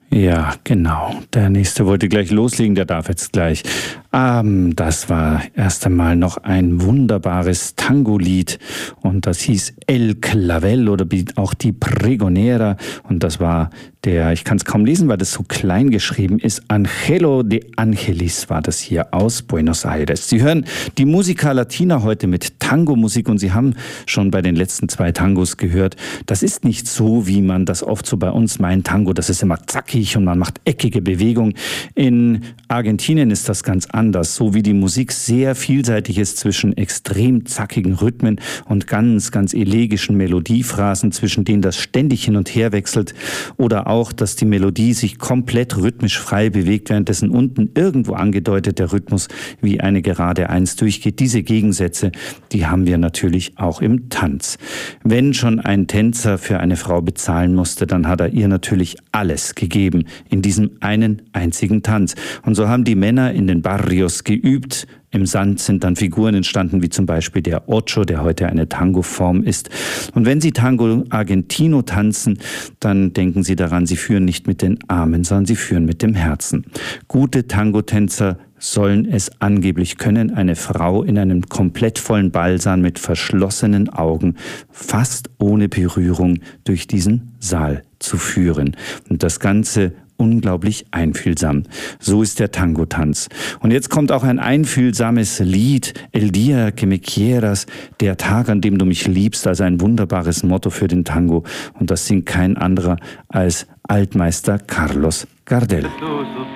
Ja, genau. Der nächste wollte gleich loslegen, der darf jetzt gleich. Das war erst einmal noch ein wunderbares Tango-Lied und das hieß El Clavel oder auch die Pregonera und das war ich kann es kaum lesen, weil das so klein geschrieben ist, Angelo de Angelis war das hier aus Buenos Aires. Sie hören die Musica Latina heute mit Tango-Musik und Sie haben schon bei den letzten 2 Tangos gehört, das ist nicht so, wie man das oft so bei uns meint, Tango, das ist immer zackig und man macht eckige Bewegungen. In Argentinien ist das ganz anders, so wie die Musik sehr vielseitig ist zwischen extrem zackigen Rhythmen und ganz, ganz elegischen Melodiephrasen, zwischen denen das ständig hin und her wechselt oder auch, dass die Melodie sich komplett rhythmisch frei bewegt, währenddessen unten irgendwo angedeutet der Rhythmus wie eine gerade Eins durchgeht. Diese Gegensätze, die haben wir natürlich auch im Tanz. Wenn schon ein Tänzer für eine Frau bezahlen musste, dann hat er ihr natürlich alles gegeben in diesem einen einzigen Tanz. Und so haben die Männer in den Barrios geübt. Im Sand sind dann Figuren entstanden, wie zum Beispiel der Ocho, der heute eine Tango-Form ist. Und wenn Sie Tango Argentino tanzen, dann denken Sie daran, Sie führen nicht mit den Armen, sondern Sie führen mit dem Herzen. Gute Tango-Tänzer sollen es angeblich können, eine Frau in einem komplett vollen Ballsaal mit verschlossenen Augen, fast ohne Berührung durch diesen Saal zu führen. Und das Ganze unglaublich einfühlsam. So ist der Tango-Tanz. Und jetzt kommt auch ein einfühlsames Lied, El Día que me quieras, der Tag, an dem du mich liebst, also ein wunderbares Motto für den Tango. Und das singt kein anderer als Altmeister Carlos Gardel.